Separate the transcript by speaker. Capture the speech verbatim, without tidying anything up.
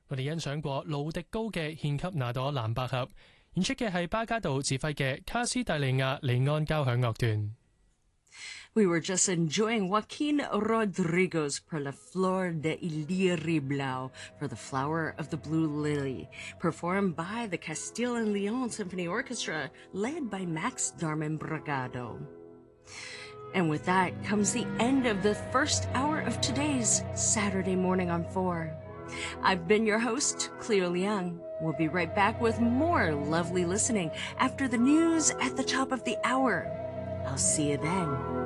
Speaker 1: 我哋欣賞過盧迪高嘅獻給那朵藍百合，演出嘅係巴加道指揮嘅卡斯蒂利亞利安交響樂團。
Speaker 2: We were just enjoying Joaquin Rodrigo's Per la Flor de Illyri Blau, for the Flower of the Blue Lily, performed by the Castile and Leon Symphony Orchestra, led by Max Darman Bragado. And with that comes the end of the first hour of today's Saturday Morning on four. I've been your host, Cleo Liang. We'll be right back with more lovely listening after the news at the top of the hour. I'll see you then.